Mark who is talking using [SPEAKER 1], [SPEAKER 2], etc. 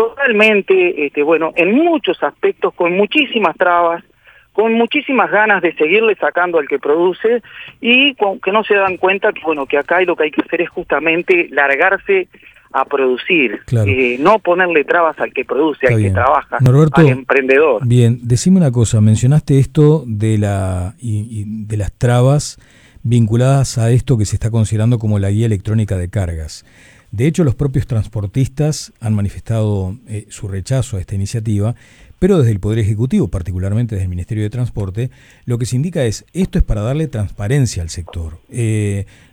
[SPEAKER 1] totalmente, bueno, en muchos aspectos, con muchísimas trabas, con muchísimas ganas de seguirle sacando al que produce, y que no se dan cuenta que, bueno, que acá lo que hay que hacer es justamente largarse a producir,
[SPEAKER 2] Claro.
[SPEAKER 1] No ponerle trabas al que produce,
[SPEAKER 2] Está
[SPEAKER 1] al
[SPEAKER 2] bien.
[SPEAKER 1] que trabaja,
[SPEAKER 2] Norberto,
[SPEAKER 1] al emprendedor.
[SPEAKER 2] bien, decime una cosa, mencionaste esto de de las trabas vinculadas a esto que se está considerando como la guía electrónica de cargas. De hecho, los propios transportistas han manifestado su rechazo a esta iniciativa, pero desde el Poder Ejecutivo, particularmente desde el Ministerio de Transporte, lo que se indica es, esto es para darle transparencia al sector.